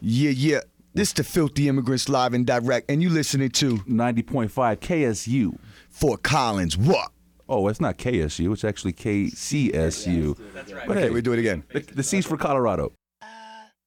Yeah. This the Filthy Immigrants live and direct, and you listening to 90.5 KSU. Fort Collins. What? Oh, it's not KSU. It's actually KCSU. That's right. But Okay, hey, we do it again. the C's for Colorado.